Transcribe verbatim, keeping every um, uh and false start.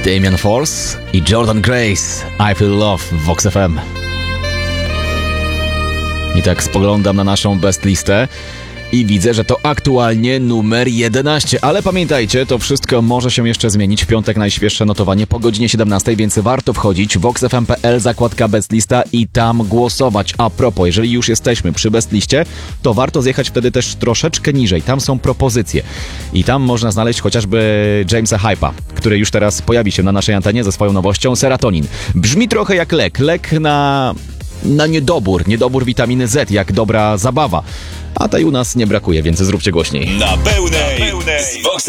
Damian Force i Jordan Grace. I Feel Love w Vox F M. I tak spoglądam na naszą best listę i widzę, że to aktualnie numer jedenaście. Ale pamiętajcie, to wszystko może się jeszcze zmienić. W piątek najświeższe notowanie po godzinie siedemnastej, więc warto wchodzić. vox f m kropka p l, zakładka best lista i tam głosować. A propos, jeżeli już jesteśmy przy best liście, to warto zjechać wtedy też troszeczkę niżej. Tam są propozycje. I tam można znaleźć chociażby Jamesa Hype'a, który już teraz pojawi się na naszej antenie ze swoją nowością Serotonin. Brzmi trochę jak lek. Lek na... na niedobór. Niedobór witaminy Z, jak dobra zabawa. A tej u nas nie brakuje, więc zróbcie głośniej. Na pełnej, na pełnej.